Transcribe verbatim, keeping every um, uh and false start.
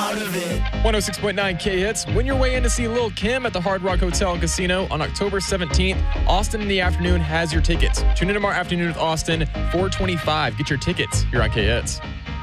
out of it. one oh six point nine K-Hits. Win your way in to see Lil' Kim at the Hard Rock Hotel and Casino on October seventeenth. Austin in the Afternoon has your tickets. Tune in tomorrow afternoon with Austin, four twenty-five. Get your tickets here on K-Hits.